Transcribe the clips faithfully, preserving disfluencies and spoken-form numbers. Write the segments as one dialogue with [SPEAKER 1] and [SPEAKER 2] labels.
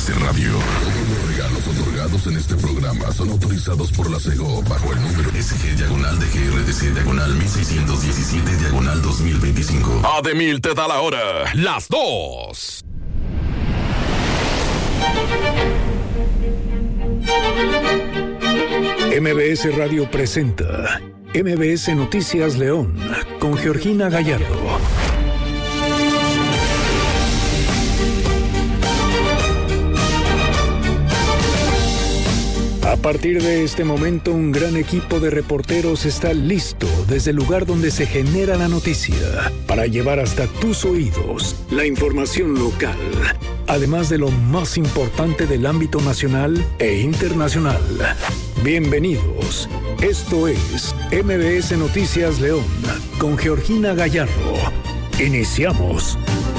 [SPEAKER 1] S Radio. Todos los regalos otorgados en este programa son autorizados por la SEGO bajo el número S G diagonal de G R D C diagonal mil seiscientos diecisiete diagonal dos mil veinticinco. Ademil te da la hora, las dos.
[SPEAKER 2] M B S Radio presenta M B S Noticias León con Georgina Gallardo. A partir de este momento, un gran equipo de reporteros está listo desde el lugar donde se genera la noticia para llevar hasta tus oídos la información local, además de lo más importante del ámbito nacional e internacional. Bienvenidos. Esto es M B S Noticias León con Georgina Gallardo. Iniciamos.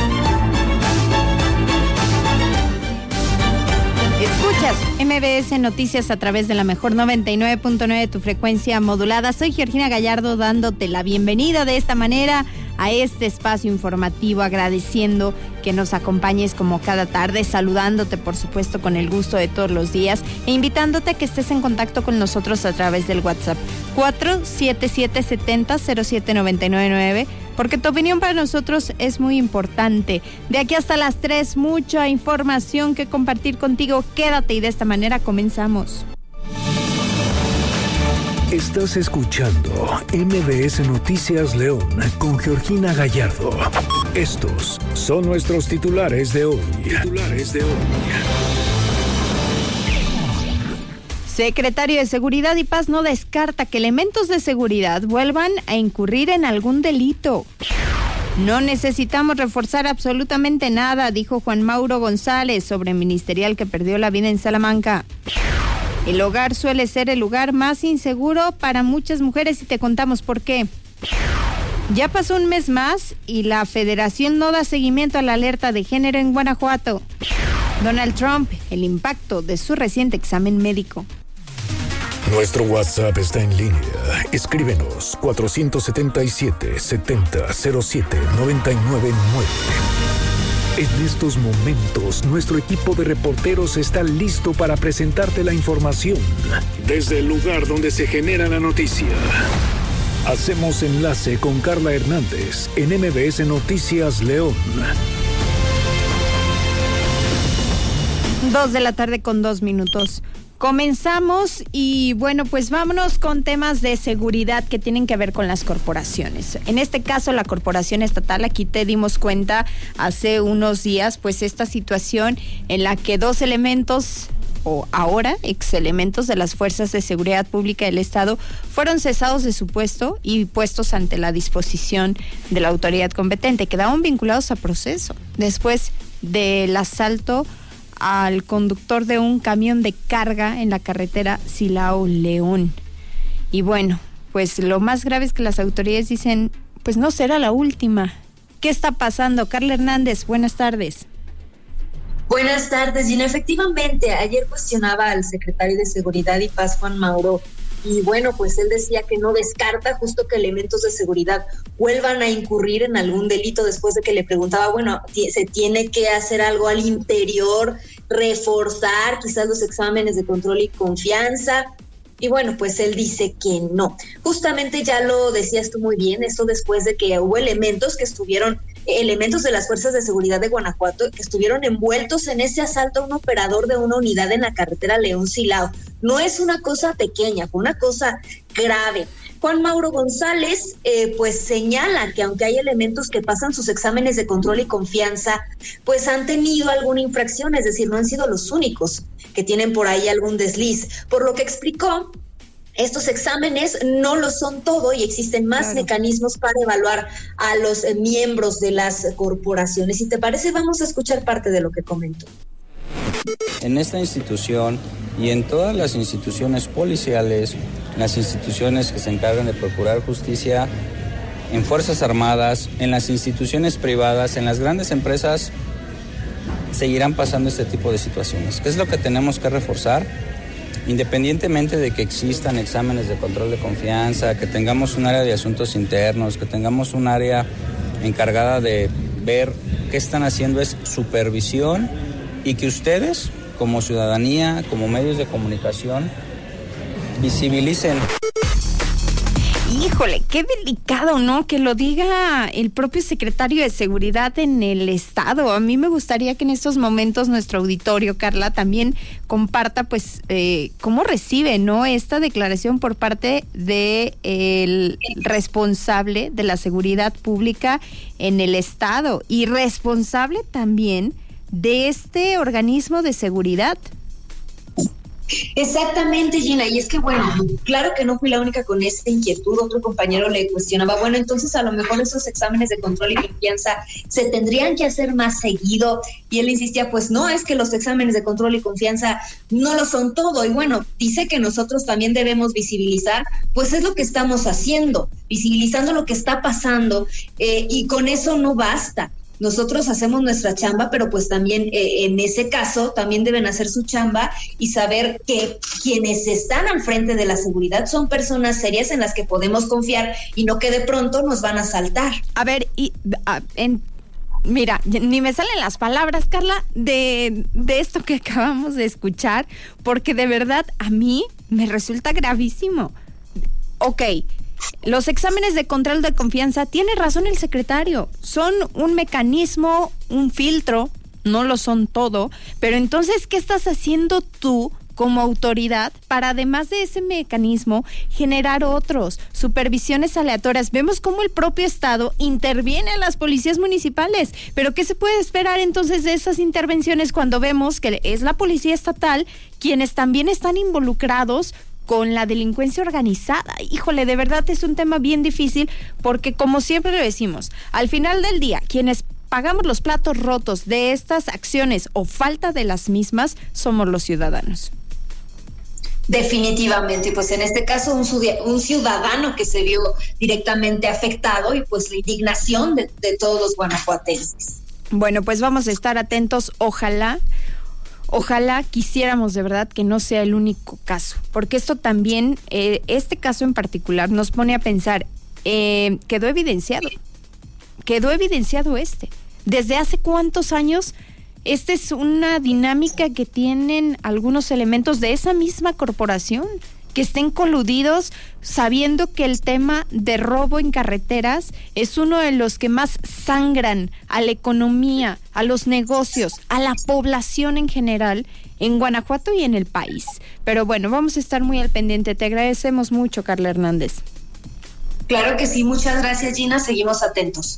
[SPEAKER 3] Escuchas M B S Noticias a través de la mejor noventa y nueve punto nueve de tu frecuencia modulada. Soy Georgina Gallardo dándote la bienvenida de esta manera a este espacio informativo, agradeciendo que nos acompañes como cada tarde, saludándote por supuesto con el gusto de todos los días e invitándote a que estés en contacto con nosotros a través del WhatsApp cuatro siete siete siete cero cero siete nueve nueve nueve, porque tu opinión para nosotros es muy importante. De aquí hasta las tres, mucha información que compartir contigo. Quédate y de esta manera comenzamos.
[SPEAKER 2] Estás escuchando M B S Noticias León con Georgina Gallardo. Estos son nuestros titulares de hoy. Titulares de hoy.
[SPEAKER 3] Secretario de Seguridad y Paz no descarta que elementos de seguridad vuelvan a incurrir en algún delito. No necesitamos reforzar absolutamente nada, dijo Juan Mauro González sobre ministerial que perdió la vida en Salamanca. El hogar suele ser el lugar más inseguro para muchas mujeres y te contamos por qué. Ya pasó un mes más y la Federación no da seguimiento a la alerta de género en Guanajuato. Donald Trump, el impacto de su reciente examen médico.
[SPEAKER 2] Nuestro WhatsApp está en línea. Escríbenos cuatro siete siete, siete cero cero siete, nueve nueve nueve. En estos momentos, nuestro equipo de reporteros está listo para presentarte la información desde el lugar donde se genera la noticia. Hacemos enlace con Carla Hernández en M B S Noticias León.
[SPEAKER 3] Dos de la tarde con dos minutos. Comenzamos y bueno, pues vámonos con temas de seguridad que tienen que ver con las corporaciones. En este caso, la corporación estatal, aquí te dimos cuenta hace unos días, pues esta situación en la que dos elementos, o ahora ex elementos de las Fuerzas de Seguridad Pública del Estado, fueron cesados de su puesto y puestos ante la disposición de la autoridad competente. Quedaron vinculados a proceso después del asalto al conductor de un camión de carga en la carretera Silao-León. Y bueno, pues lo más grave es que las autoridades dicen, pues no será la última. ¿Qué está pasando? Carla Hernández, buenas tardes.
[SPEAKER 4] Buenas tardes, Gina. Efectivamente, ayer cuestionaba al secretario de Seguridad y Paz, Juan Mauro, y bueno, pues él decía que no descarta justo que elementos de seguridad vuelvan a incurrir en algún delito, después de que le preguntaba, bueno, se tiene que hacer algo al interior, reforzar quizás los exámenes de control y confianza. Y bueno, pues él dice que no. Justamente ya lo decías tú muy bien, esto después de que hubo elementos que estuvieron, elementos de las Fuerzas de Seguridad de Guanajuato, que estuvieron envueltos en ese asalto a un operador de una unidad en la carretera León-Silao. No es una cosa pequeña, fue una cosa grave. Juan Mauro González, eh, pues señala que aunque hay elementos que pasan sus exámenes de control y confianza, pues han tenido alguna infracción, es decir, no han sido los únicos que tienen por ahí algún desliz. Por lo que explicó, estos exámenes no lo son todo y existen más claro. mecanismos para evaluar a los eh, miembros de las corporaciones. Si te parece, vamos a escuchar parte de lo que comentó.
[SPEAKER 5] En esta institución y en todas las instituciones policiales, las instituciones que se encargan de procurar justicia, en Fuerzas Armadas, en las instituciones privadas, en las grandes empresas, seguirán pasando este tipo de situaciones. ¿Qué es lo que tenemos que reforzar? Independientemente de que existan exámenes de control de confianza, que tengamos un área de asuntos internos, que tengamos un área encargada de ver qué están haciendo, es supervisión y que ustedes, como ciudadanía, como medios de comunicación, visibilicen.
[SPEAKER 3] Híjole, qué delicado, ¿no? Que lo diga el propio secretario de Seguridad en el Estado. A mí me gustaría que en estos momentos nuestro auditorio, Carla, también comparta, pues, eh, cómo recibe, ¿no?, esta declaración por parte del responsable de la seguridad pública en el Estado y responsable también de este organismo de seguridad.
[SPEAKER 4] Exactamente, Gina, y es que bueno, claro que no fui la única con esa inquietud. Otro compañero le cuestionaba, bueno, entonces a lo mejor esos exámenes de control y confianza se tendrían que hacer más seguido, y él insistía, pues no, es que los exámenes de control y confianza no lo son todo, y bueno, dice que nosotros también debemos visibilizar, pues es lo que estamos haciendo, visibilizando lo que está pasando, eh, y con eso no basta. Nosotros hacemos nuestra chamba, pero pues también eh, en ese caso también deben hacer su chamba y saber que quienes están al frente de la seguridad son personas serias en las que podemos confiar y no que de pronto nos van a asaltar.
[SPEAKER 3] A ver, y a, en, mira, ni me salen las palabras, Carla, de, de esto que acabamos de escuchar, porque de verdad a mí me resulta gravísimo. Ok, los exámenes de control de confianza, tiene razón el secretario, son un mecanismo, un filtro, no lo son todo, pero entonces, ¿qué estás haciendo tú como autoridad para, además de ese mecanismo, generar otros, supervisiones aleatorias? Vemos cómo el propio Estado interviene a las policías municipales, pero ¿qué se puede esperar entonces de esas intervenciones cuando vemos que es la policía estatal quienes también están involucrados con la delincuencia organizada? Híjole, de verdad es un tema bien difícil, porque como siempre lo decimos, al final del día, quienes pagamos los platos rotos de estas acciones o falta de las mismas, somos los ciudadanos.
[SPEAKER 4] Definitivamente, y pues en este caso un, un ciudadano que se vio directamente afectado, y pues la indignación de, de todos los guanajuatenses.
[SPEAKER 3] Bueno, pues vamos a estar atentos, ojalá Ojalá quisiéramos de verdad que no sea el único caso, porque esto también, eh, este caso en particular, nos pone a pensar, eh, quedó evidenciado, quedó evidenciado este. ¿Desde hace cuántos años? Esta es una dinámica que tienen algunos elementos de esa misma corporación, que estén coludidos sabiendo que el tema de robo en carreteras es uno de los que más sangran a la economía, a los negocios, a la población en general en Guanajuato y en el país. Pero bueno, vamos a estar muy al pendiente. Te agradecemos mucho, Carla Hernández.
[SPEAKER 4] Claro que sí, muchas gracias, Gina, seguimos atentos.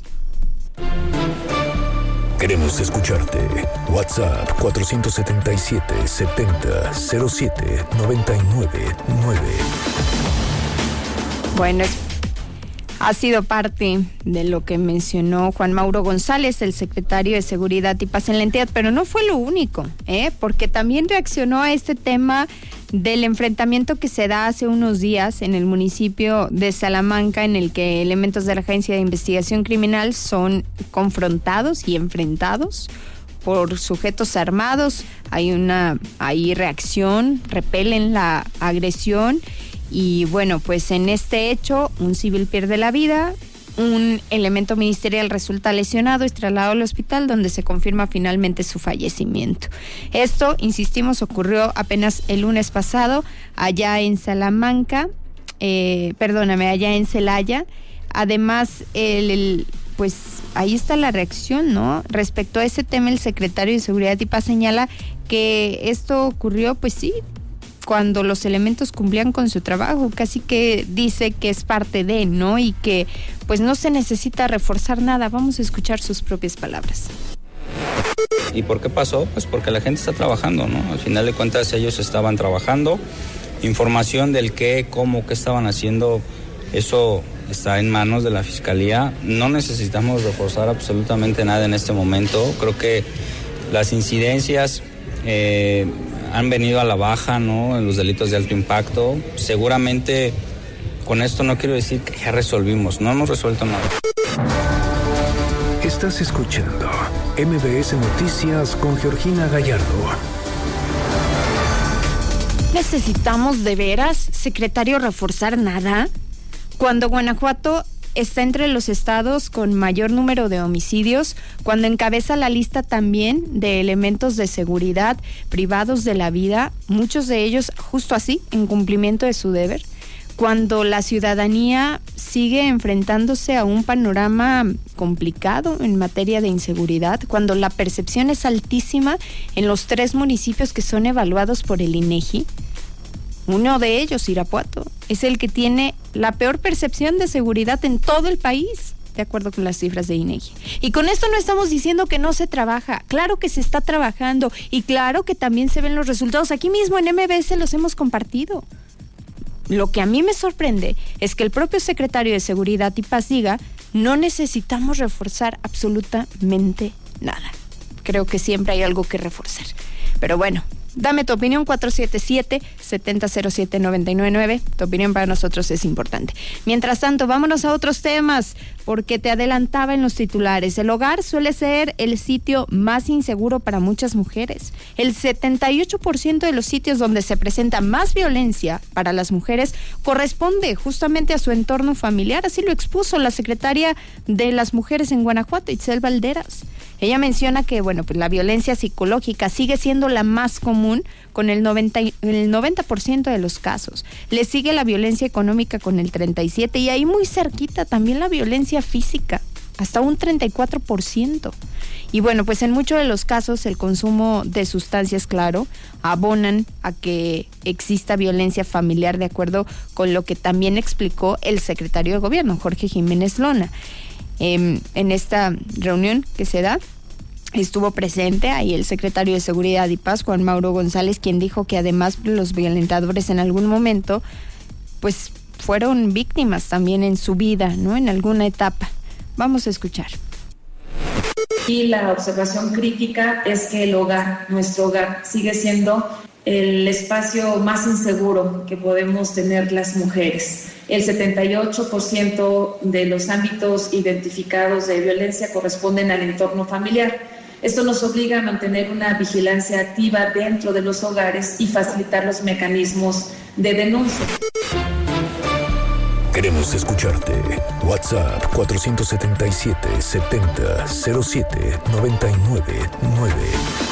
[SPEAKER 2] Queremos escucharte. WhatsApp cuatro siete siete, setenta, cero siete, noventa y nueve nueve.
[SPEAKER 3] Bueno, es, ha sido parte de lo que mencionó Juan Mauro González, el secretario de Seguridad y Paz en la entidad, pero no fue lo único, ¿eh? Porque también reaccionó a este tema del enfrentamiento que se da hace unos días en el municipio de Salamanca, en el que elementos de la Agencia de Investigación Criminal son confrontados y enfrentados por sujetos armados. Hay una hay reacción, repelen la agresión y bueno, pues en este hecho un civil pierde la vida, un elemento ministerial resulta lesionado, es trasladado al hospital donde se confirma finalmente su fallecimiento. Esto, insistimos, ocurrió apenas el lunes pasado allá en Salamanca, eh, perdóname, allá en Celaya. Además, el, el, pues ahí está la reacción, ¿no? Respecto a ese tema, el secretario de Seguridad y Paz señala que esto ocurrió, pues sí, cuando los elementos cumplían con su trabajo, casi que dice que es parte de, ¿no? Y que pues no se necesita reforzar nada. Vamos a escuchar sus propias palabras.
[SPEAKER 5] ¿Y por qué pasó? Pues porque la gente está trabajando, ¿no? Al final de cuentas ellos estaban trabajando. Información del qué, cómo, qué estaban haciendo, eso está en manos de la Fiscalía. No necesitamos reforzar absolutamente nada en este momento. Creo que las incidencias eh, han venido a la baja, ¿no? En los delitos de alto impacto. Seguramente con esto no quiero decir que ya resolvimos, no hemos resuelto nada.
[SPEAKER 2] Estás escuchando M B S Noticias con Georgina Gallardo.
[SPEAKER 3] ¿Necesitamos de veras, secretario, reforzar nada? Cuando Guanajuato está entre los estados con mayor número de homicidios, cuando encabeza la lista también de elementos de seguridad privados de la vida, muchos de ellos justo así, en cumplimiento de su deber, cuando la ciudadanía sigue enfrentándose a un panorama complicado en materia de inseguridad, cuando la percepción es altísima en los tres municipios que son evaluados por el INEGI. Uno de ellos, Irapuato, es el que tiene la peor percepción de seguridad en todo el país, de acuerdo con las cifras de INEGI. Y con esto no estamos diciendo que no se trabaja, claro que se está trabajando y claro que también se ven los resultados. Aquí mismo en M B S los hemos compartido. Lo que a mí me sorprende es que el propio secretario de Seguridad y Paz diga, no necesitamos reforzar absolutamente nada. Creo que siempre hay algo que reforzar. Pero bueno, dame tu opinión, cuatro siete siete, siete cero cero siete, nueve nueve nueve. Tu opinión para nosotros es importante. Mientras tanto, vámonos a otros temas, porque te adelantaba en los titulares. El hogar suele ser el sitio más inseguro para muchas mujeres. El setenta y ocho por ciento de los sitios donde se presenta más violencia para las mujeres corresponde justamente a su entorno familiar. Así lo expuso la secretaria de las Mujeres en Guanajuato, Itzel Valderas. Ella menciona que, bueno, pues la violencia psicológica sigue siendo la más común con el noventa, el noventa por ciento de los casos. Le sigue la violencia económica con el treinta y siete por ciento y ahí muy cerquita también la violencia física, hasta un treinta y cuatro por ciento. Y bueno, pues en muchos de los casos el consumo de sustancias, claro, abonan a que exista violencia familiar, de acuerdo con lo que también explicó el secretario de Gobierno, Jorge Jiménez Lona. Eh, en esta reunión que se da, estuvo presente ahí el secretario de Seguridad y Paz, Juan Mauro González, quien dijo que además los violentadores en algún momento, pues fueron víctimas también en su vida, ¿no? En alguna etapa. Vamos a escuchar.
[SPEAKER 6] Y la observación crítica es que el hogar, nuestro hogar, sigue siendo el espacio más inseguro que podemos tener las mujeres. El setenta y ocho por ciento de los ámbitos identificados de violencia corresponden al entorno familiar. Esto nos obliga a mantener una vigilancia activa dentro de los hogares y facilitar los mecanismos de denuncia.
[SPEAKER 2] Queremos escucharte. WhatsApp cuatro siete siete, siete cero cero siete, nueve nueve nueve.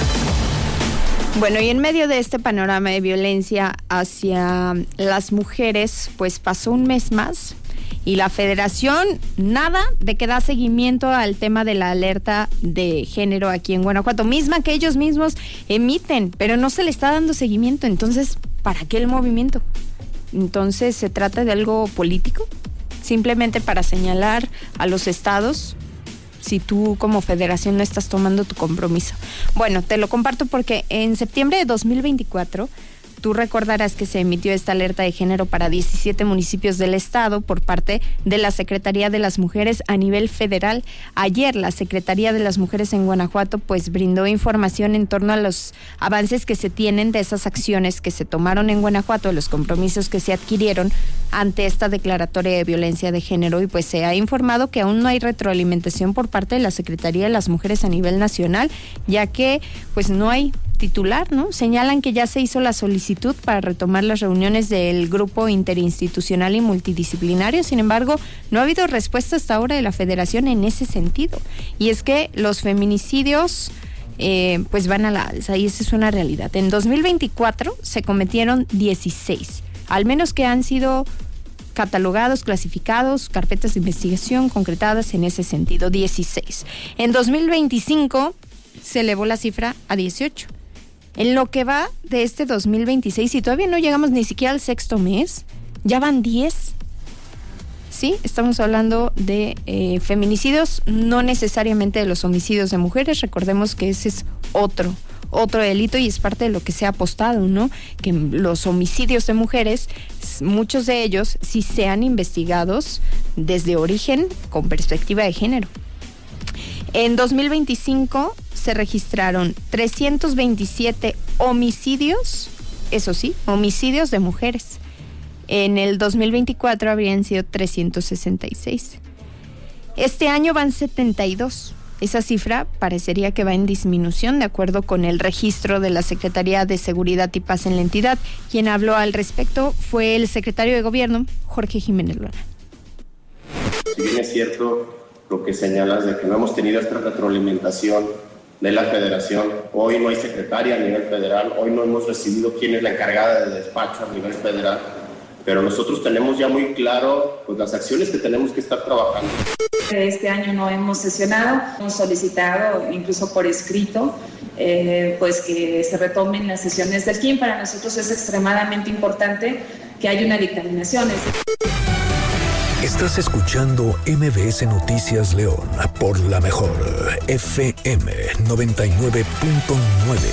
[SPEAKER 3] Bueno, y en medio de este panorama de violencia hacia las mujeres, pues pasó un mes más y la Federación nada de que da seguimiento al tema de la alerta de género aquí en Guanajuato, misma que ellos mismos emiten, pero no se le está dando seguimiento. Entonces, ¿para qué el movimiento? Entonces, ¿se trata de algo político? Simplemente para señalar a los estados si tú como federación no estás tomando tu compromiso. Bueno, te lo comparto porque en septiembre de dos mil veinticuatro, tú recordarás que se emitió esta alerta de género para diecisiete municipios del estado por parte de la Secretaría de las Mujeres a nivel federal. Ayer la Secretaría de las Mujeres en Guanajuato pues brindó información en torno a los avances que se tienen de esas acciones que se tomaron en Guanajuato, los compromisos que se adquirieron ante esta declaratoria de violencia de género, y pues se ha informado que aún no hay retroalimentación por parte de la Secretaría de las Mujeres a nivel nacional, ya que pues no hay titular, ¿no? Señalan que ya se hizo la solicitud para retomar las reuniones del grupo interinstitucional y multidisciplinario. Sin embargo, no ha habido respuesta hasta ahora de la Federación en ese sentido. Y es que los feminicidios eh, pues van a la alza, y esa es una realidad. En dos mil veinticuatro se cometieron dieciséis, al menos que han sido catalogados, clasificados, carpetas de investigación concretadas en ese sentido, dieciséis. En dos mil veinticinco se elevó la cifra a dieciocho. En lo que va de este dos mil veintiséis, y todavía no llegamos ni siquiera al sexto mes, ya van diez. Sí, estamos hablando de eh, feminicidios, no necesariamente de los homicidios de mujeres. Recordemos que ese es otro, otro delito y es parte de lo que se ha apostado, ¿no? Que los homicidios de mujeres, muchos de ellos sí sean investigados desde origen con perspectiva de género. En dos mil veinticinco se registraron trescientos veintisiete homicidios, eso sí, homicidios de mujeres. En el dos mil veinticuatro habrían sido trescientos sesenta y seis. Este año van setenta y dos. Esa cifra parecería que va en disminución, de acuerdo con el registro de la Secretaría de Seguridad y Paz en la entidad. Quien habló al respecto fue el secretario de Gobierno, Jorge Jiménez Lona.
[SPEAKER 7] Si bien es cierto lo que señalas de que no hemos tenido esta retroalimentación de la federación, hoy no hay secretaria a nivel federal, hoy no hemos recibido quién es la encargada de despacho a nivel federal, pero nosotros tenemos ya muy claro pues, las acciones que tenemos que estar trabajando.
[SPEAKER 6] Este año no hemos sesionado, hemos solicitado incluso por escrito eh, pues que se retomen las sesiones del C I M. Para nosotros es extremadamente importante que haya una dictaminación.
[SPEAKER 2] Estás escuchando M B S Noticias León por la mejor F M noventa y nueve punto nueve.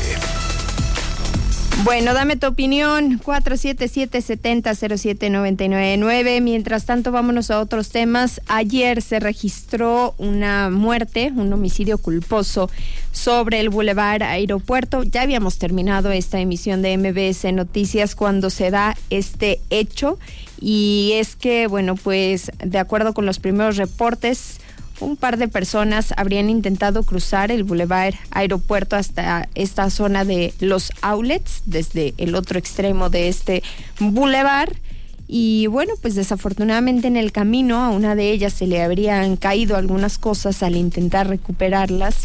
[SPEAKER 3] Bueno, dame tu opinión, cuatro siete siete, siete cero, cero siete nueve nueve nueve. Mientras tanto, vámonos a otros temas. Ayer se registró una muerte, un homicidio culposo sobre el Boulevard Aeropuerto. Ya habíamos terminado esta emisión de M B S Noticias cuando se da este hecho. Y es que, bueno, pues de acuerdo con los primeros reportes, un par de personas habrían intentado cruzar el Boulevard Aeropuerto hasta esta zona de los outlets, desde el otro extremo de este boulevard. Y bueno, pues desafortunadamente en el camino a una de ellas se le habrían caído algunas cosas. Al intentar recuperarlas,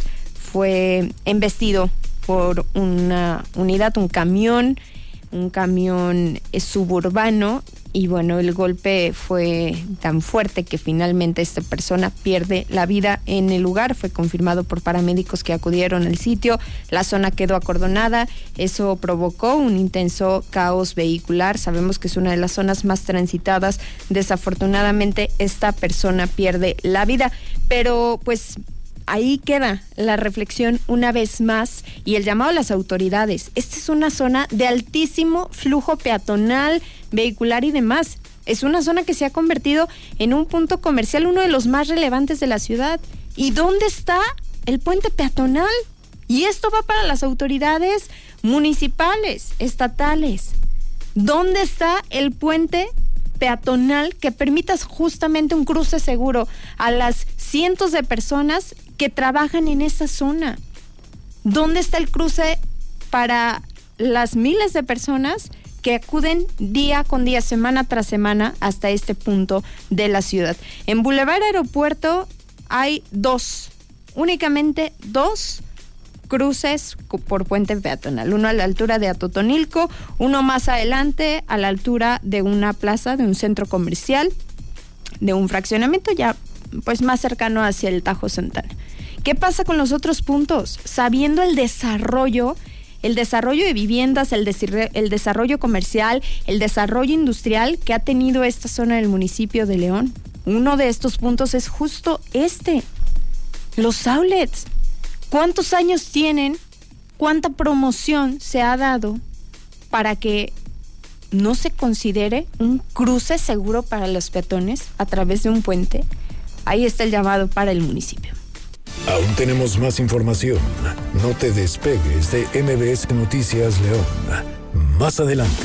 [SPEAKER 3] fue embestido por una unidad, un camión, un camión suburbano. Y bueno, el golpe fue tan fuerte que finalmente esta persona pierde la vida en el lugar. Fue confirmado por paramédicos que acudieron al sitio. La zona quedó acordonada. Eso provocó un intenso caos vehicular. Sabemos que es una de las zonas más transitadas. Desafortunadamente, esta persona pierde la vida. Pero pues ahí queda la reflexión una vez más y el llamado a las autoridades. Esta es una zona de altísimo flujo peatonal, vehicular y demás. Es una zona que se ha convertido en un punto comercial, uno de los más relevantes de la ciudad. ¿Y dónde está el puente peatonal? Y esto va para las autoridades municipales, estatales. ¿Dónde está el puente peatonal que permita justamente un cruce seguro a las cientos de personas que trabajan en esa zona? ¿Dónde está el cruce para las miles de personas que acuden día con día, semana tras semana hasta este punto de la ciudad? En Boulevard Aeropuerto hay dos, únicamente dos cruces por puente peatonal, uno a la altura de Atotonilco, uno más adelante a la altura de una plaza, de un centro comercial, de un fraccionamiento ya pues más cercano hacia el Tajo Santana. ¿Qué pasa con los otros puntos? Sabiendo el desarrollo, el desarrollo de viviendas, el, des- el desarrollo comercial, el desarrollo industrial que ha tenido esta zona del municipio de León. Uno de estos puntos es justo este, los outlets. ¿Cuántos años tienen? ¿Cuánta promoción se ha dado para que no se considere un cruce seguro para los peatones a través de un puente? Ahí está el llamado para el municipio.
[SPEAKER 2] Aún tenemos más información. No te despegues de M B S Noticias León. Más adelante.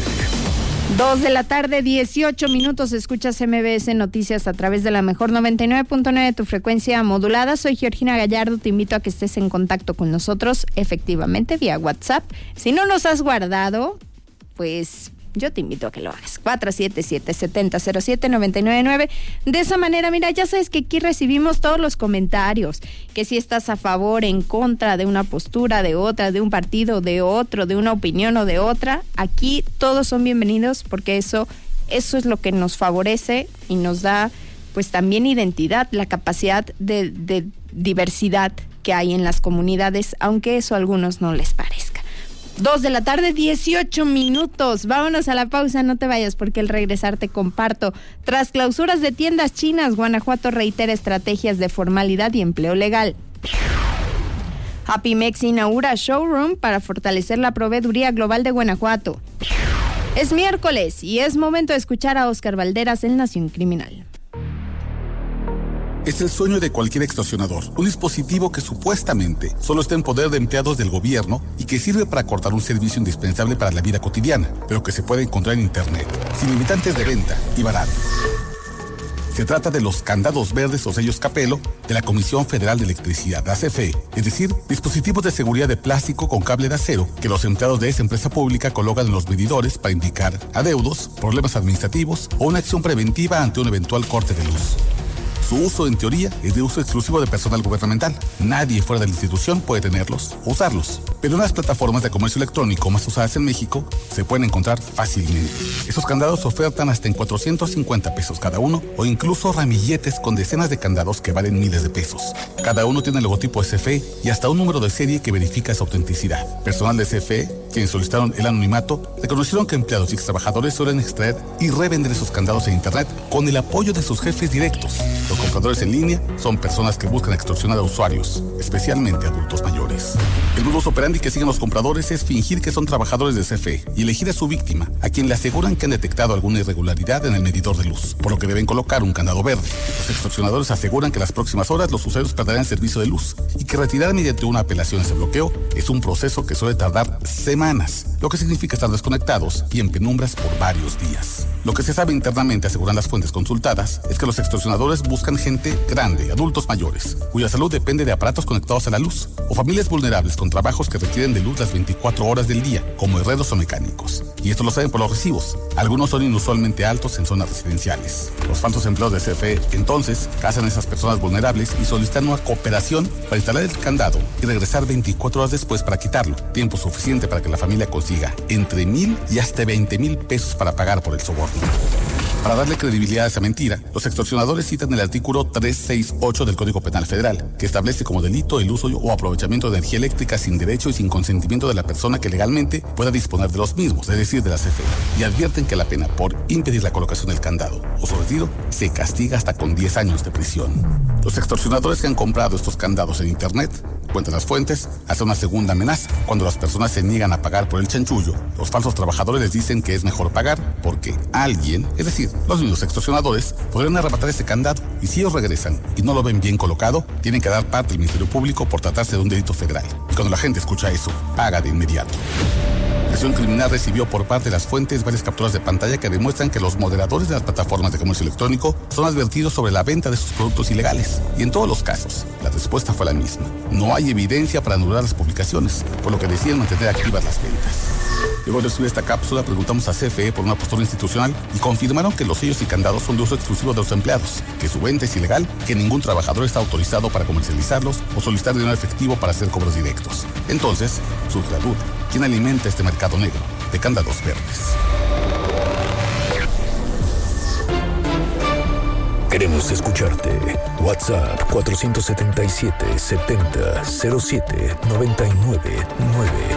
[SPEAKER 3] Dos de la tarde, dieciocho minutos, escuchas M B S Noticias a través de la mejor noventa y nueve punto nueve, tu frecuencia modulada. Soy Georgina Gallardo, te invito a que estés en contacto con nosotros, efectivamente, vía WhatsApp. Si no nos has guardado, pues yo te invito a que lo hagas. cuatro siete siete, siete cero, cero siete nueve nueve nueve. De esa manera, mira, ya sabes que aquí recibimos todos los comentarios, que si estás a favor, en contra de una postura, de otra, de un partido, de otro, de una opinión o de otra, aquí todos son bienvenidos porque eso, eso es lo que nos favorece y nos da pues también identidad, la capacidad de, de diversidad que hay en las comunidades, aunque eso a algunos no les parezca. Dos de la tarde, dieciocho minutos. Vámonos a la pausa, no te vayas porque al regresar te comparto. Tras clausuras de tiendas chinas, Guanajuato reitera estrategias de formalidad y empleo legal. Happy Mex inaugura showroom para fortalecer la proveeduría global de Guanajuato. Es miércoles y es momento de escuchar a Óscar Valderas en Nación Criminal.
[SPEAKER 8] Es el sueño de cualquier extorsionador, un dispositivo que supuestamente solo está en poder de empleados del gobierno y que sirve para cortar un servicio indispensable para la vida cotidiana, pero que se puede encontrar en internet, sin limitantes de venta y barato. Se trata de los candados verdes o sellos Capelo de la Comisión Federal de Electricidad, la C F E, es decir, dispositivos de seguridad de plástico con cable de acero que los empleados de esa empresa pública colocan en los medidores para indicar adeudos, problemas administrativos o una acción preventiva ante un eventual corte de luz. Su uso, en teoría, es de uso exclusivo de personal gubernamental. Nadie fuera de la institución puede tenerlos o usarlos. Pero en las plataformas de comercio electrónico más usadas en México se pueden encontrar fácilmente. Esos candados ofertan hasta en cuatrocientos cincuenta pesos cada uno, o incluso ramilletes con decenas de candados que valen miles de pesos. Cada uno tiene el logotipo de C F E y hasta un número de serie que verifica su autenticidad. Personal de C F E, quienes solicitaron el anonimato, reconocieron que empleados y trabajadores suelen extraer y revender esos candados en internet con el apoyo de sus jefes directos. Los compradores en línea son personas que buscan extorsionar a usuarios, especialmente adultos mayores. El modus operandi que siguen los compradores es fingir que son trabajadores de C F E y elegir a su víctima, a quien le aseguran que han detectado alguna irregularidad en el medidor de luz, por lo que deben colocar un candado verde. Los extorsionadores aseguran que en las próximas horas los usuarios perderán servicio de luz y que retirar mediante una apelación ese bloqueo es un proceso que suele tardar semanas, lo que significa estar desconectados y en penumbras por varios días. Lo que se sabe internamente, aseguran las fuentes consultadas, es que los extorsionadores buscan gente grande, adultos mayores, cuya salud depende de aparatos conectados a la luz, o familias vulnerables con trabajos que requieren de luz las veinticuatro horas del día, como herreros o mecánicos. Y esto lo saben por los recibos. Algunos son inusualmente altos en zonas residenciales. Los falsos empleados de C F E, entonces, cazan a esas personas vulnerables y solicitan una cooperación para instalar el candado y regresar veinticuatro horas después para quitarlo, tiempo suficiente para que la familia consiga entre mil y hasta veinte mil pesos para pagar por el soborno. Para darle credibilidad a esa mentira, los extorsionadores citan el artículo trescientos sesenta y ocho del Código Penal Federal, que establece como delito el uso o aprovechamiento de energía eléctrica sin derecho y sin consentimiento de la persona que legalmente pueda disponer de los mismos, es decir, de la C F E, y advierten que la pena por impedir la colocación del candado o su retiro se castiga hasta con diez años de prisión. Los extorsionadores que han comprado estos candados en internet, cuentan las fuentes, hacen una segunda amenaza. Cuando las personas se niegan a pagar por el chanchullo, los falsos trabajadores les dicen que es mejor pagar porque alguien, es decir, los mismos extorsionadores, podrían arrebatar ese candado, y si ellos regresan y no lo ven bien colocado, tienen que dar parte al Ministerio Público por tratarse de un delito federal. Y cuando la gente escucha eso, paga de inmediato. La acción criminal recibió por parte de las fuentes varias capturas de pantalla que demuestran que los moderadores de las plataformas de comercio electrónico son advertidos sobre la venta de sus productos ilegales. Y en todos los casos, la respuesta fue la misma. No hay evidencia para anular las publicaciones, por lo que deciden mantener activas las ventas. Luego de recibir esta cápsula, preguntamos a C F E por una postura institucional y confirmaron que los sellos y candados son de uso exclusivo de los empleados, que su venta es ilegal, que ningún trabajador está autorizado para comercializarlos o solicitar dinero efectivo para hacer cobros directos. Entonces, surge la duda: ¿quién alimenta este mercado negro de candados verdes?
[SPEAKER 2] Queremos escucharte. WhatsApp cuatro siete siete, setenta, cero siete, noventa y nueve nueve.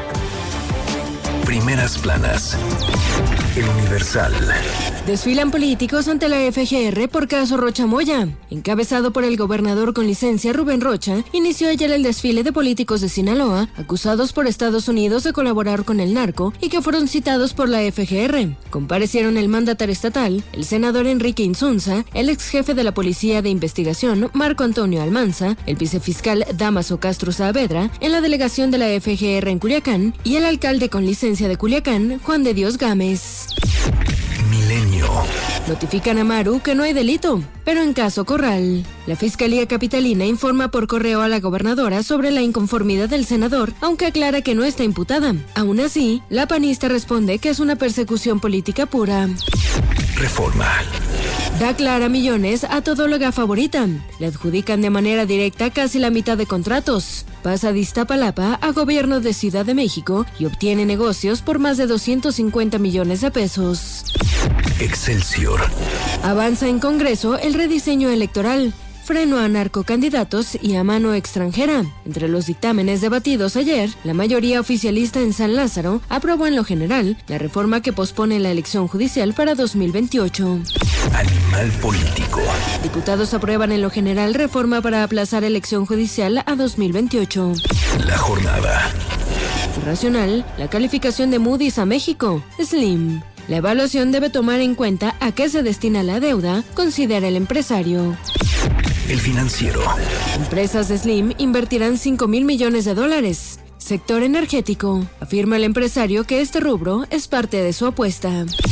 [SPEAKER 2] Primeras planas. El Universal.
[SPEAKER 9] Desfilan políticos ante la F G R por caso Rocha Moya. Encabezado por el gobernador con licencia Rubén Rocha, inició ayer el desfile de políticos de Sinaloa, acusados por Estados Unidos de colaborar con el narco y que fueron citados por la F G R. Comparecieron el mandatario estatal, el senador Enrique Insunza, el ex jefe de la Policía de Investigación Marco Antonio Almanza, el vicefiscal Dámaso Castro Saavedra, en la delegación de la F G R en Culiacán, y el alcalde con licencia de Culiacán, Juan de Dios Gámez.
[SPEAKER 2] Milenio.
[SPEAKER 9] Notifican a Maru que no hay delito, pero en caso Corral. La Fiscalía Capitalina informa por correo a la gobernadora sobre la inconformidad del senador, aunque aclara que no está imputada. Aún así, la panista responde que es una persecución política pura.
[SPEAKER 2] Reforma.
[SPEAKER 9] Da Clara millones a todóloga favorita. Le adjudican de manera directa casi la mitad de contratos. Pasa de Iztapalapa a gobierno de Ciudad de México y obtiene negocios por más de doscientos cincuenta millones de pesos.
[SPEAKER 2] Excelsior.
[SPEAKER 9] Avanza en Congreso el rediseño electoral. Freno a narcocandidatos y a mano extranjera. Entre los dictámenes debatidos ayer, la mayoría oficialista en San Lázaro aprobó en lo general la reforma que pospone la elección judicial para dos mil veintiocho.
[SPEAKER 2] Animal político.
[SPEAKER 9] Diputados aprueban en lo general reforma para aplazar elección judicial a dos mil veintiocho.
[SPEAKER 2] La jornada.
[SPEAKER 9] Racional, la calificación de Moody's a México. Slim. La evaluación debe tomar en cuenta a qué se destina la deuda, considera el empresario.
[SPEAKER 2] El Financiero.
[SPEAKER 9] Empresas de Slim invertirán cinco mil millones de dólares. Sector energético. Afirma el empresario que este rubro es parte de su apuesta.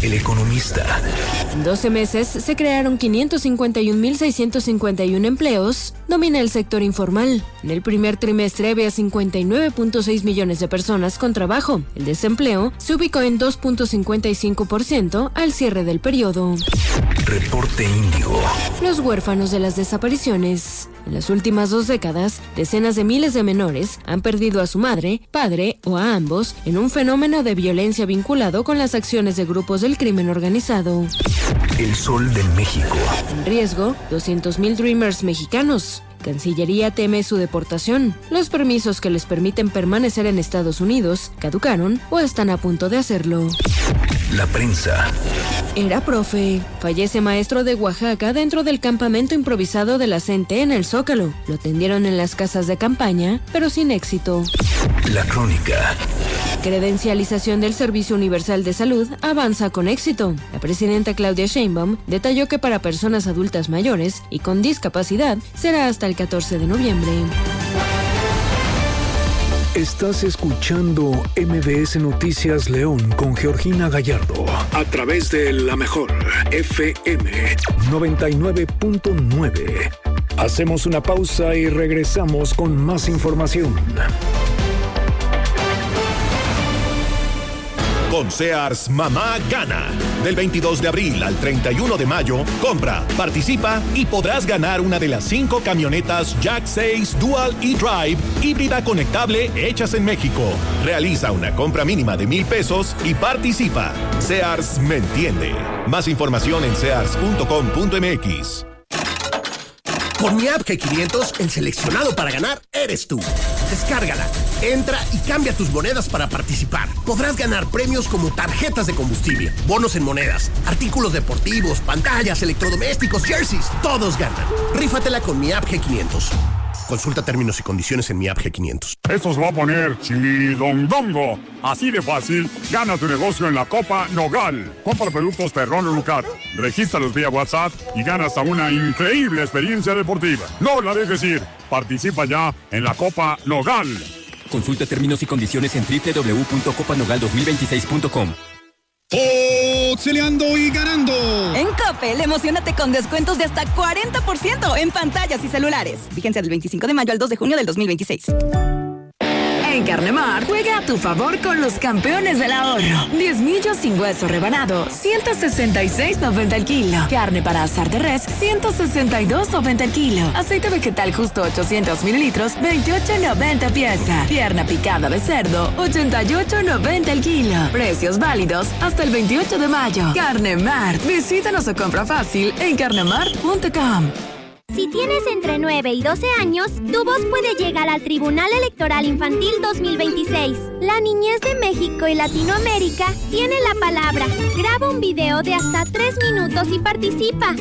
[SPEAKER 2] El Economista.
[SPEAKER 9] En doce meses se crearon quinientos cincuenta y un mil seiscientos cincuenta y uno empleos, domina el sector informal. En el primer trimestre había cincuenta y nueve punto seis millones de personas con trabajo. El desempleo se ubicó en dos punto cincuenta y cinco por ciento al cierre del periodo.
[SPEAKER 2] Reporte Índigo.
[SPEAKER 9] Los huérfanos de las desapariciones. En las últimas dos décadas, decenas de miles de menores han perdido a su madre, padre o a ambos en un fenómeno de violencia vinculado con las acciones de grupos del crimen organizado.
[SPEAKER 2] El Sol de México.
[SPEAKER 9] En riesgo, doscientos mil Dreamers mexicanos. Cancillería teme su deportación. Los permisos que les permiten permanecer en Estados Unidos caducaron o están a punto de hacerlo.
[SPEAKER 2] La prensa.
[SPEAKER 9] Era profe. Fallece maestro de Oaxaca dentro del campamento improvisado de la C E N T E en el Zócalo. Lo atendieron en las casas de campaña, pero sin éxito.
[SPEAKER 2] La crónica.
[SPEAKER 9] Credencialización del Servicio Universal de Salud avanza con éxito. La presidenta Claudia Sheinbaum detalló que para personas adultas mayores y con discapacidad será hasta el catorce de noviembre.
[SPEAKER 2] Estás escuchando M B S Noticias León con Georgina Gallardo a través de La Mejor F M noventa y nueve punto nueve. Hacemos una pausa y regresamos con más información.
[SPEAKER 10] Con Sears, mamá gana. Del veintidós de abril al treinta y uno de mayo, compra, participa y podrás ganar una de las cinco camionetas Jack seis Dual e-Drive híbrida conectable hechas en México. Realiza una compra mínima de mil pesos y participa. Sears me entiende. Más información en sears punto com punto m x.
[SPEAKER 11] Con mi app G quinientos, el seleccionado para ganar eres tú. Descárgala, entra y cambia tus monedas para participar. Podrás ganar premios como tarjetas de combustible, bonos en monedas, artículos deportivos, pantallas, electrodomésticos, jerseys. Todos ganan. Rífatela con mi app G quinientos. Consulta términos y condiciones en mi app G quinientos.
[SPEAKER 12] Esto se va a poner chidondongo. Así de fácil, gana tu negocio en la Copa Nogal. Compra productos Perrón o Lucat. Regístralos vía WhatsApp y gana hasta una increíble experiencia deportiva. No la dejes ir. Participa ya en la Copa Nogal.
[SPEAKER 13] Consulta términos y condiciones en doble u doble u doble u punto copa nogal dos mil veintiséis punto com.
[SPEAKER 14] ¡Foxeleando y ganando!
[SPEAKER 15] En Coppel, emocionate con descuentos de hasta cuarenta por ciento en pantallas y celulares. Vigencia del veinticinco de mayo al dos de junio del dos mil veintiséis.
[SPEAKER 16] En Carnemart, juega a tu favor con los campeones del ahorro. diez millos sin hueso rebanado, ciento sesenta y seis noventa el kilo. Carne para asar de res, ciento sesenta y dos noventa el kilo. Aceite vegetal justo ochocientos mililitros, veintiocho noventa pieza. Pierna picada de cerdo, ochenta y ocho noventa el kilo. Precios válidos hasta el veintiocho de mayo. Carnemart, visítanos o compra fácil en carnemart punto com.
[SPEAKER 17] Si tienes entre nueve y doce años, tu voz puede llegar al Tribunal Electoral Infantil dos mil veintiséis. La niñez de México y Latinoamérica tiene la palabra. Graba un video de hasta tres minutos y participa.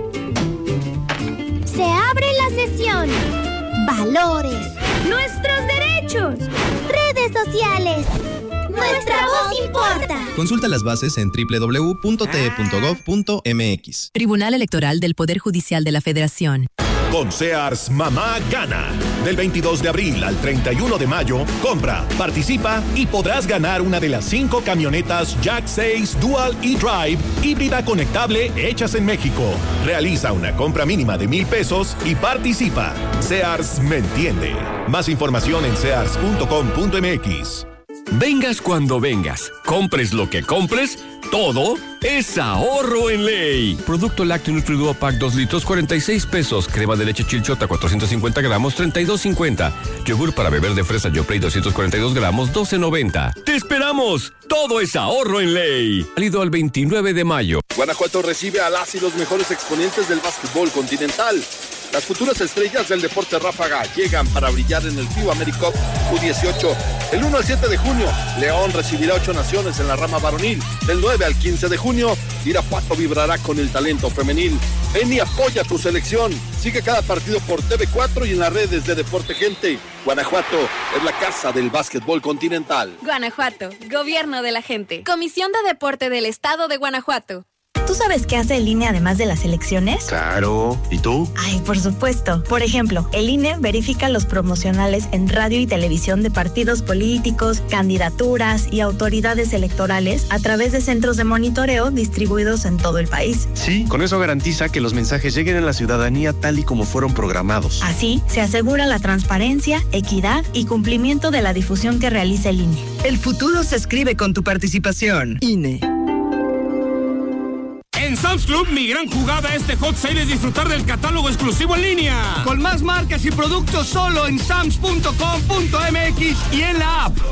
[SPEAKER 17] Se abre la sesión. Valores. Nuestros derechos. Redes sociales. Nuestra voz importa.
[SPEAKER 18] Consulta las bases en doble u doble u doble u punto t e punto gov punto m x.
[SPEAKER 19] Tribunal Electoral del Poder Judicial de la Federación.
[SPEAKER 10] Con Sears, mamá gana. Del veintidós de abril al treinta y uno de mayo, compra, participa y podrás ganar una de las cinco camionetas Jack seis Dual e-Drive híbrida conectable hechas en México. Realiza una compra mínima de mil pesos y participa. Sears me entiende. Más información en sears punto com punto m x.
[SPEAKER 20] Vengas cuando vengas, compres lo que compres, todo es ahorro en ley. Producto lácteo Nutriduo Pack dos litros, cuarenta y seis pesos. Crema de leche Chilchota, cuatrocientos cincuenta gramos, treinta y dos cincuenta. Yogur para beber de fresa Yoplait, doscientos cuarenta y dos gramos, doce noventa. ¡Te esperamos! Todo es ahorro en ley. Válido al veintinueve de mayo.
[SPEAKER 21] Guanajuato recibe a las y los mejores exponentes del básquetbol continental. Las futuras estrellas del deporte ráfaga llegan para brillar en el FIBA AmeriCup U dieciocho. El uno al siete de junio, León recibirá ocho naciones en la rama varonil. Del nueve al quince de junio, Irapuato vibrará con el talento femenil. Ven y apoya tu selección. Sigue cada partido por T V cuatro y en las redes de Deporte Gente. Guanajuato es la casa del básquetbol continental.
[SPEAKER 22] Guanajuato, Gobierno de la Gente. Comisión de Deporte del Estado de Guanajuato.
[SPEAKER 23] Tu
[SPEAKER 14] ¿tú sabes qué hace el I N E además de las elecciones?
[SPEAKER 22] Claro. ¿Y tú?
[SPEAKER 14] Ay, por supuesto. Por ejemplo, el I N E verifica los promocionales en radio y televisión de partidos políticos, candidaturas y autoridades electorales a través de centros de monitoreo distribuidos en todo el país.
[SPEAKER 22] Sí, con eso garantiza que los mensajes lleguen a la ciudadanía tal y como fueron programados.
[SPEAKER 14] Así, se asegura la transparencia, equidad y cumplimiento de la difusión que realiza el I N E.
[SPEAKER 23] El futuro se escribe con tu participación. I N E.
[SPEAKER 24] En Sam's Club, mi gran jugada este hot sale es disfrutar del catálogo exclusivo en línea. Con más marcas y productos solo en sams punto com punto m x y en la app.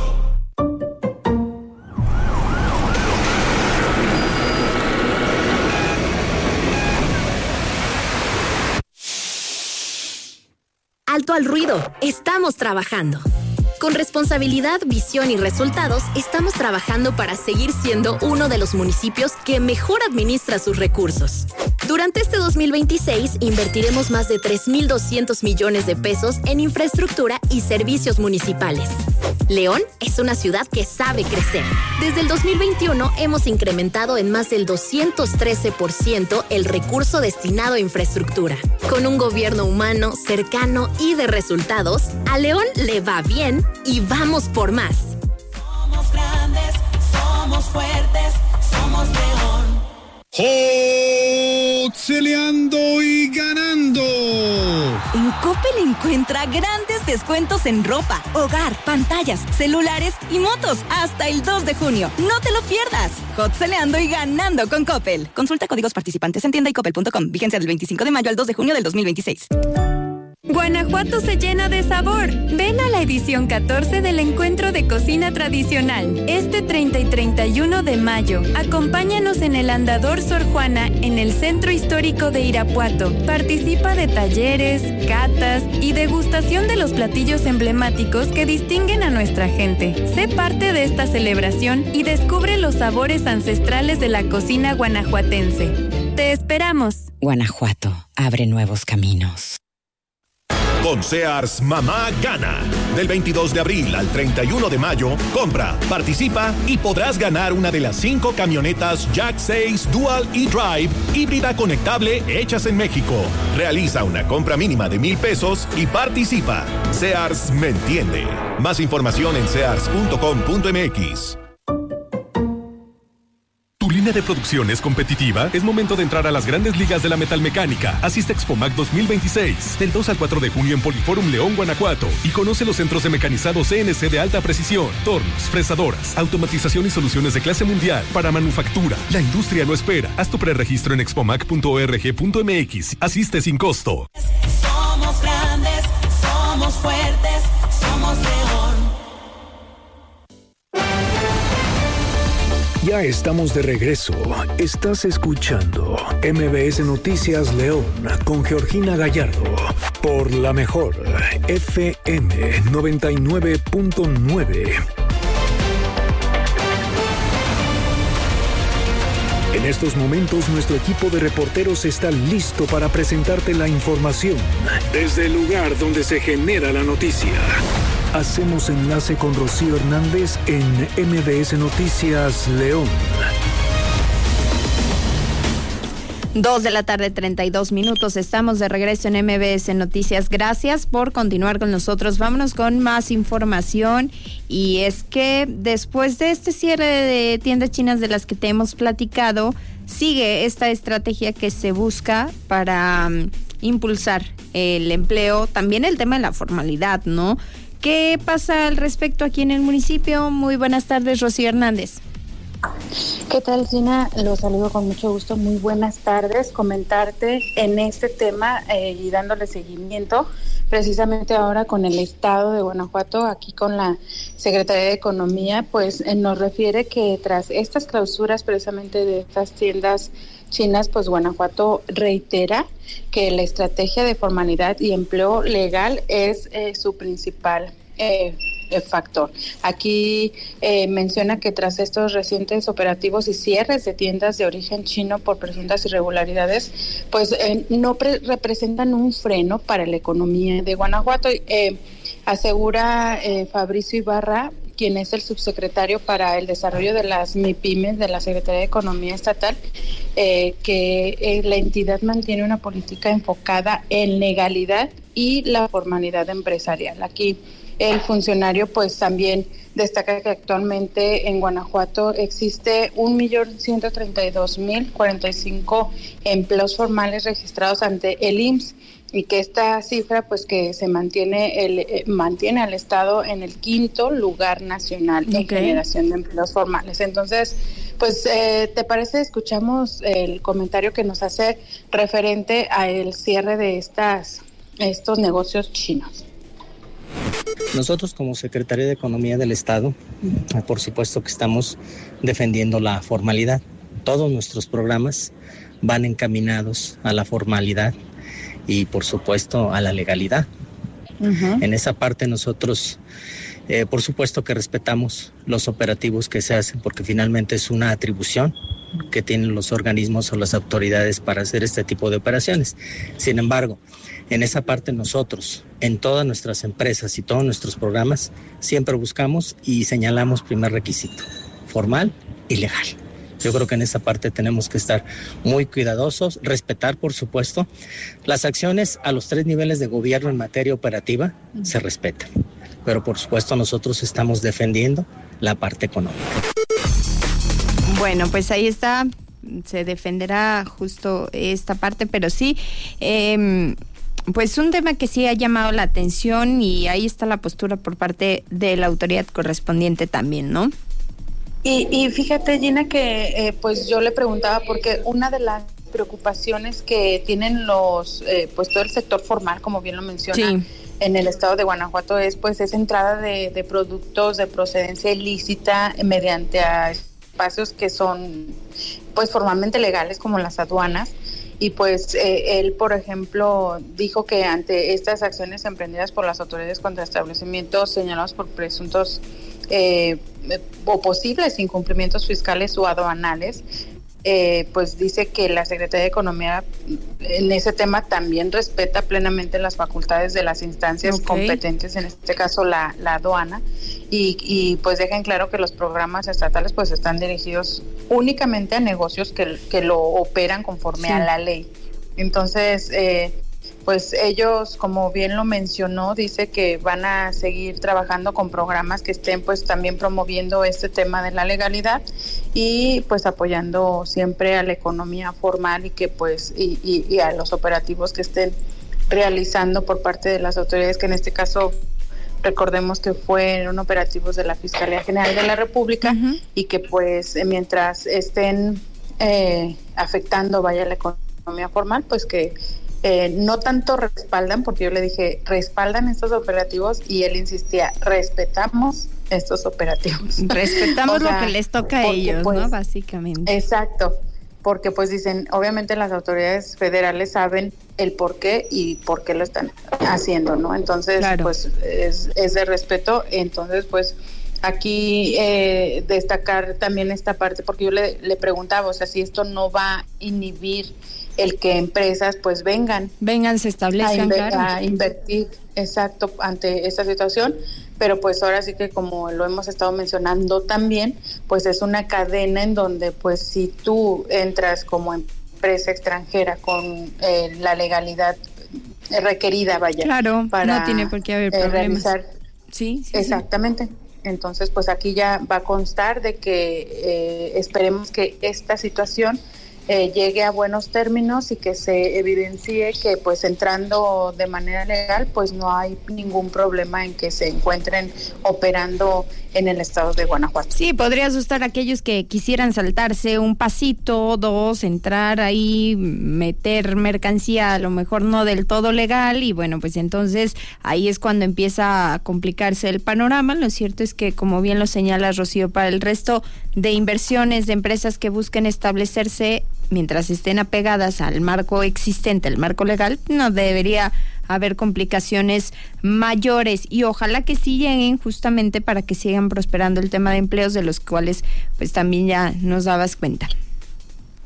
[SPEAKER 25] Alto al ruido. Estamos trabajando. Con responsabilidad, visión y resultados, estamos trabajando para seguir siendo uno de los municipios que mejor administra sus recursos. Durante este dos mil veintiséis, invertiremos más de tres mil doscientos millones de pesos en infraestructura y servicios municipales. León es una ciudad que sabe crecer. Desde el dos mil veintiuno hemos incrementado en más del doscientos trece por ciento el recurso destinado a infraestructura. Con un gobierno humano, cercano y de resultados, a León le va bien y vamos por más.
[SPEAKER 26] Somos grandes, somos fuertes, somos León.
[SPEAKER 27] ¡Hotzeleando y ganando!
[SPEAKER 15] En Coppel encuentra grandes descuentos en ropa, hogar, pantallas, celulares y motos hasta el dos de junio. ¡No te lo pierdas! Hotzeleando y ganando con Coppel. Consulta códigos participantes en tienda y coppel punto com. Vigencia del veinticinco de mayo al dos de junio del dos mil veintiséis.
[SPEAKER 28] Guanajuato se llena de sabor. Ven a la edición catorce del Encuentro de Cocina Tradicional, este treinta y treinta y uno de mayo. Acompáñanos en el Andador Sor Juana, en el Centro Histórico de Irapuato. Participa de talleres, catas y degustación de los platillos emblemáticos que distinguen a nuestra gente. Sé parte de esta celebración y descubre los sabores ancestrales de la cocina guanajuatense. ¡Te esperamos!
[SPEAKER 29] Guanajuato, abre nuevos caminos.
[SPEAKER 10] Con Sears, mamá gana. Del veintidós de abril al treinta y uno de mayo, compra, participa y podrás ganar una de las cinco camionetas Jack seis Dual e-Drive híbrida conectable hechas en México. Realiza una compra mínima de mil pesos y participa. Sears me entiende. Más información en sears punto com punto m x.
[SPEAKER 30] ¿Tu línea de producción es competitiva? Es momento de entrar a las grandes ligas de la metalmecánica. Asiste a Expomac dos mil veintiséis, del dos al cuatro de junio en Poliforum León, Guanajuato. Y conoce los centros de mecanizado C N C de alta precisión, tornos, fresadoras, automatización y soluciones de clase mundial para manufactura. La industria no espera. Haz tu preregistro en expomac punto org punto m x. Asiste sin costo.
[SPEAKER 26] Somos grandes, somos fuertes, somos León.
[SPEAKER 2] Ya estamos de regreso. Estás escuchando M B S Noticias León con Georgina Gallardo por la mejor F M noventa y nueve punto nueve. En estos momentos nuestro equipo de reporteros está listo para presentarte la información desde el lugar donde se genera la noticia. Hacemos enlace con Rocío Hernández en M B S Noticias León.
[SPEAKER 3] Dos de la tarde, treinta y dos minutos. Estamos de regreso en M B S Noticias. Gracias por continuar con nosotros. Vámonos con más información. Y es que después de este cierre de tiendas chinas de las que te hemos platicado, sigue esta estrategia que se busca para um, impulsar el empleo, también el tema de la formalidad, ¿no? ¿Qué pasa al respecto aquí en el municipio? Muy buenas tardes, Rocío Hernández.
[SPEAKER 31] ¿Qué tal, Gina? Los saludo con mucho gusto. Muy buenas tardes. Comentarte en este tema eh, y dándole seguimiento precisamente ahora con el Estado de Guanajuato, aquí con la Secretaría de Economía, pues eh, nos refiere que tras estas clausuras precisamente de estas tiendas chinas, pues Guanajuato reitera que la estrategia de formalidad y empleo legal es eh, su principal eh, factor. Aquí eh, menciona que tras estos recientes operativos y cierres de tiendas de origen chino por presuntas irregularidades, pues eh, no pre- representan un freno para la economía de Guanajuato. Eh, asegura eh, Fabricio Ibarra, quien es el subsecretario para el desarrollo de las MIPYMES de la Secretaría de Economía Estatal, eh, que eh, la entidad mantiene una política enfocada en legalidad y la formalidad empresarial. Aquí el funcionario pues también destaca que actualmente en Guanajuato existe un millón ciento treinta y dos mil cuarenta y cinco empleos formales registrados ante el I M S S y que esta cifra pues que se mantiene el eh, mantiene al estado en el quinto lugar nacional okay. en generación de empleos formales. Entonces, pues eh, ¿te parece? Escuchamos el comentario que nos hace referente al cierre de estas estos negocios chinos.
[SPEAKER 1] Nosotros como Secretaría de Economía del Estado, por supuesto que estamos defendiendo la formalidad. Todos nuestros programas van encaminados a la formalidad y por supuesto a la legalidad. Uh-huh. En esa parte nosotros, eh, por supuesto que respetamos los operativos que se hacen porque finalmente es una atribución que tienen los organismos o las autoridades para hacer este tipo de operaciones. Sin embargo, en esa parte nosotros, en todas nuestras empresas y todos nuestros programas, siempre buscamos y señalamos primer requisito, formal y legal. Yo creo que en esa parte tenemos que estar muy cuidadosos, respetar, por supuesto, las acciones a los tres niveles de gobierno en materia operativa se respetan, pero por supuesto nosotros estamos defendiendo la parte económica.
[SPEAKER 3] Bueno, pues ahí está, se defenderá justo esta parte, pero sí, eh, pues un tema que sí ha llamado la atención y ahí está la postura por parte de la autoridad correspondiente también, ¿no?
[SPEAKER 31] Y, y fíjate, Gina, que eh, pues yo le preguntaba porque una de las preocupaciones que tienen los, eh, pues todo el sector formal, como bien lo menciona, sí. en el estado de Guanajuato es pues esa entrada de, de productos de procedencia ilícita mediante a espacios que son pues formalmente legales como las aduanas. Y pues eh, él, por ejemplo, dijo que ante estas acciones emprendidas por las autoridades contra establecimientos señalados por presuntos eh, o posibles incumplimientos fiscales o aduanales, eh, pues dice que la Secretaría de Economía en ese tema también respeta plenamente las facultades de las instancias okay. competentes, en este caso la, la aduana, y, y pues dejan claro que los programas estatales pues están dirigidos únicamente a negocios que, que lo operan conforme sí. a la ley. Entonces, eh, pues ellos, como bien lo mencionó, dice que van a seguir trabajando con programas que estén pues también promoviendo este tema de la legalidad y pues apoyando siempre a la economía formal y que pues y, y, y a los operativos que estén realizando por parte de las autoridades, que en este caso recordemos que fueron operativos de la Fiscalía General de la República uh-huh. y que pues mientras estén eh, afectando vaya la economía formal, pues que Eh, no tanto respaldan, porque yo le dije, respaldan estos operativos y él insistía, respetamos estos operativos.
[SPEAKER 3] Respetamos o sea, lo que les toca a ellos,
[SPEAKER 31] pues,
[SPEAKER 3] ¿no? Básicamente.
[SPEAKER 31] Exacto, porque pues dicen, obviamente las autoridades federales saben el por qué y por qué lo están haciendo, ¿no? Entonces, claro. pues es, es de respeto, entonces pues aquí eh, destacar también esta parte, porque yo le, le preguntaba, o sea, si esto no va a inhibir el que empresas pues vengan
[SPEAKER 3] vengan se establezcan
[SPEAKER 31] a, inver-
[SPEAKER 3] claro.
[SPEAKER 31] a invertir exacto ante esta situación, pero pues ahora sí que como lo hemos estado mencionando también, pues es una cadena en donde pues si tú entras como empresa extranjera con eh, la legalidad requerida, vaya,
[SPEAKER 3] claro,
[SPEAKER 31] para
[SPEAKER 3] no tiene por qué haber
[SPEAKER 31] eh,
[SPEAKER 3] problemas.
[SPEAKER 31] realizar
[SPEAKER 3] sí, sí
[SPEAKER 31] exactamente sí. Entonces pues aquí ya va a constar de que eh, esperemos que esta situación Eh, llegue a buenos términos y que se evidencie que pues entrando de manera legal pues no hay ningún problema en que se encuentren operando en el estado de Guanajuato.
[SPEAKER 3] Sí, podría asustar a aquellos que quisieran saltarse un pasito, dos, entrar ahí, meter mercancía a lo mejor no del todo legal y bueno, pues entonces ahí es cuando empieza a complicarse el panorama. Lo cierto es que, como bien lo señala Rocío, para el resto de inversiones de empresas que busquen establecerse mientras estén apegadas al marco existente, el marco legal, no debería haber complicaciones mayores y ojalá que sí lleguen justamente para que sigan prosperando el tema de empleos de los cuales pues también ya nos dabas cuenta.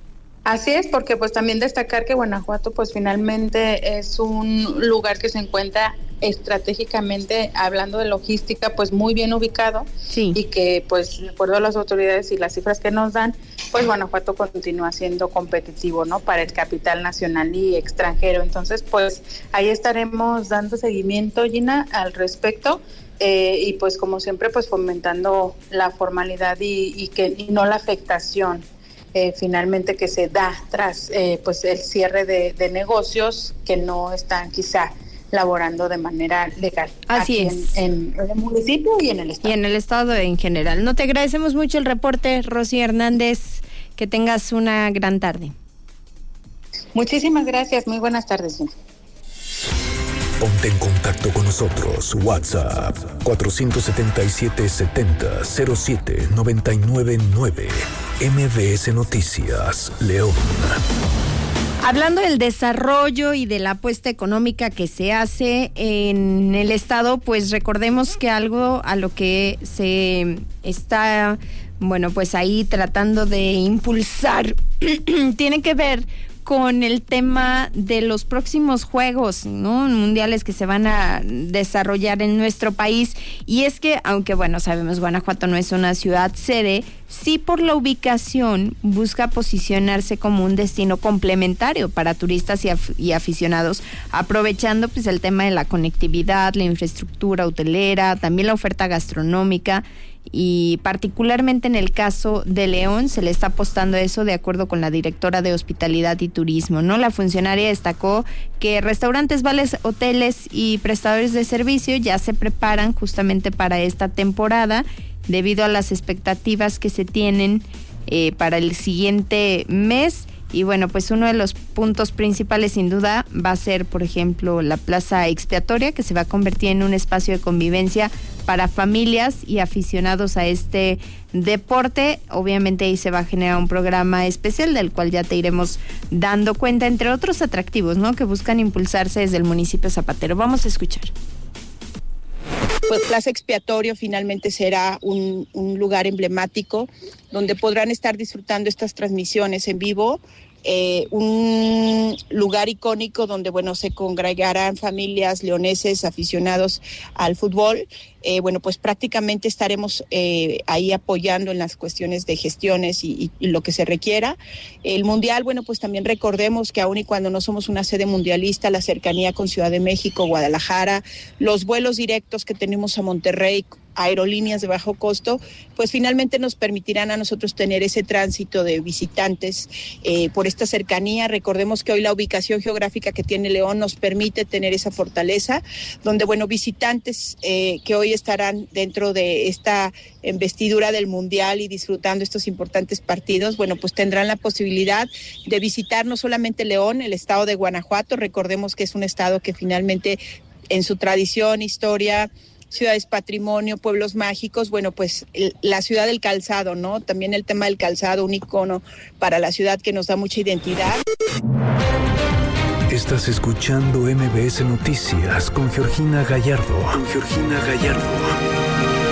[SPEAKER 31] Así es, porque pues también destacar que Guanajuato pues finalmente es un lugar que se encuentra estratégicamente, hablando de logística, pues muy bien ubicado, sí. Y que pues de acuerdo a las autoridades y las cifras que nos dan, pues Guanajuato continúa siendo competitivo, ¿no? Para el capital nacional y extranjero. Entonces pues ahí estaremos dando seguimiento, Gina, al respecto. Eh, y pues como siempre pues fomentando la formalidad y, y que y no la afectación Eh, finalmente que se da tras eh, pues el cierre de, de negocios que no están quizá laborando de manera legal.
[SPEAKER 3] Así
[SPEAKER 31] aquí
[SPEAKER 3] es.
[SPEAKER 31] En, en el municipio y en el estado.
[SPEAKER 3] Y en el estado en general. No te agradecemos mucho el reporte, Rosy Hernández. Que tengas una gran tarde.
[SPEAKER 31] Muchísimas gracias. Muy buenas tardes.
[SPEAKER 2] Ponte en contacto con nosotros. WhatsApp cuatro siete siete, siete cero cero siete, nueve nueve nueve. M B S Noticias, León.
[SPEAKER 3] Hablando del desarrollo y de la apuesta económica que se hace en el estado, pues recordemos que algo a lo que se está, bueno, pues ahí tratando de impulsar tiene que ver con el tema de los próximos juegos, ¿no? Mundiales que se van a desarrollar en nuestro país. Y es que, aunque bueno, sabemos Guanajuato no es una ciudad sede, sí por la ubicación busca posicionarse como un destino complementario para turistas y, af- y aficionados, aprovechando pues el tema de la conectividad, la infraestructura hotelera, también la oferta gastronómica. Y particularmente en el caso de León se le está apostando a eso, de acuerdo con la directora de Hospitalidad y Turismo, ¿no? La funcionaria destacó que restaurantes, bares, hoteles y prestadores de servicio ya se preparan justamente para esta temporada debido a las expectativas que se tienen eh, para el siguiente mes. Y bueno, pues uno de los puntos principales sin duda va a ser, por ejemplo, la plaza expiatoria, que se va a convertir en un espacio de convivencia para familias y aficionados a este deporte. Obviamente ahí se va a generar un programa especial del cual ya te iremos dando cuenta, entre otros atractivos, ¿no? Que buscan impulsarse desde el municipio zapatero. Vamos a escuchar.
[SPEAKER 4] Pues Plaza Expiatorio finalmente será un, un lugar emblemático donde podrán estar disfrutando estas transmisiones en vivo, eh, un lugar icónico donde, bueno, se congregarán familias leoneses aficionados al fútbol. Eh, bueno, pues prácticamente estaremos eh, ahí apoyando en las cuestiones de gestiones y, y, y lo que se requiera. El Mundial, bueno, pues también recordemos que aun y cuando no somos una sede mundialista, la cercanía con Ciudad de México, Guadalajara, los vuelos directos que tenemos a Monterrey, aerolíneas de bajo costo, pues finalmente nos permitirán a nosotros tener ese tránsito de visitantes eh, por esta cercanía. Recordemos que hoy la ubicación geográfica que tiene León nos permite tener esa fortaleza, donde, bueno, visitantes eh, que hoy estarán dentro de esta investidura del Mundial y disfrutando estos importantes partidos, bueno, pues tendrán la posibilidad de visitar no solamente León, el estado de Guanajuato. Recordemos que es un estado que finalmente en su tradición, historia, ciudades patrimonio, pueblos mágicos, bueno, pues el, la ciudad del calzado, ¿no? También el tema del calzado, un icono para la ciudad que nos da mucha identidad.
[SPEAKER 2] Estás escuchando M B S Noticias con Georgina Gallardo. Con Georgina Gallardo.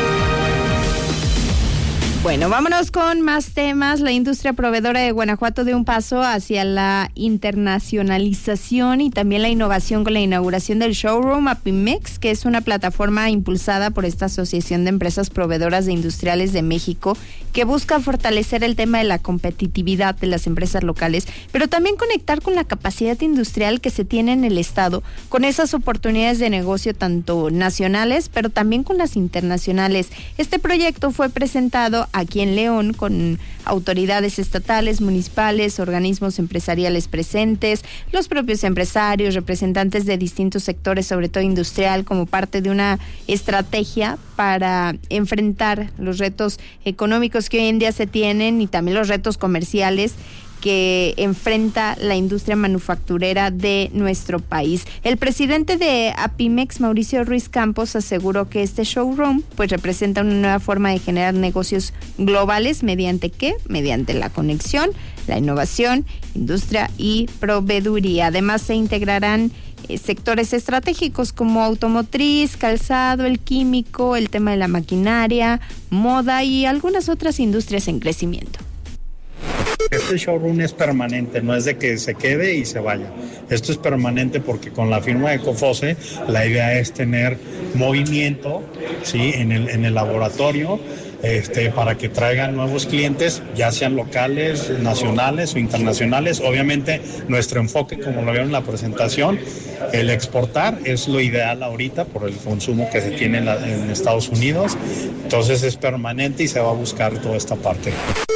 [SPEAKER 3] Bueno, vámonos con más temas. La industria proveedora de Guanajuato dio un paso hacia la internacionalización y también la innovación con la inauguración del showroom Apimex, que es una plataforma impulsada por esta Asociación de Empresas Proveedoras de Industriales de México, que busca fortalecer el tema de la competitividad de las empresas locales, pero también conectar con la capacidad industrial que se tiene en el estado, con esas oportunidades de negocio tanto nacionales, pero también con las internacionales. Este proyecto fue presentado aquí en León con autoridades estatales, municipales, organismos empresariales presentes, los propios empresarios, representantes de distintos sectores, sobre todo industrial, como parte de una estrategia para enfrentar los retos económicos que hoy en día se tienen y también los retos comerciales que enfrenta la industria manufacturera de nuestro país. El presidente de Apimex, Mauricio Ruiz Campos, aseguró que este showroom pues representa una nueva forma de generar negocios globales. ¿Mediante qué? Mediante la conexión, la innovación, industria y proveeduría. Además se integrarán eh, sectores estratégicos como automotriz, calzado, el químico, el tema de la maquinaria, moda y algunas otras industrias en crecimiento.
[SPEAKER 5] Este showroom es permanente, no es de que se quede y se vaya. Esto es permanente porque con la firma de Cofose la idea es tener movimiento, ¿sí? en el, en el laboratorio. Este, para que traigan nuevos clientes, ya sean locales, nacionales o internacionales. Obviamente nuestro enfoque, como lo vieron en la presentación, el exportar es lo ideal ahorita por el consumo que se tiene en, la, en Estados Unidos. Entonces es permanente y se va a buscar toda esta parte.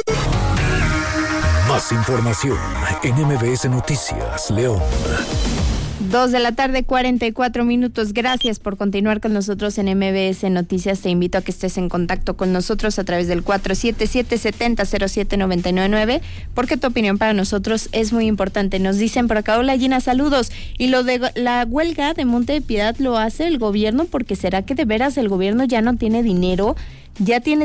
[SPEAKER 2] Más información en M B S Noticias, León.
[SPEAKER 3] Dos de la tarde, cuarenta y cuatro minutos. Gracias por continuar con nosotros en M B S Noticias. Te invito a que estés en contacto con nosotros a través del cuatro siete siete, siete cero, cero siete nueve nueve nueve, porque tu opinión para nosotros es muy importante. Nos dicen por acá, hola Gina, saludos. Y lo de la huelga de Monte de Piedad lo hace el gobierno, porque ¿será que de veras el gobierno ya no tiene dinero? Ya tiene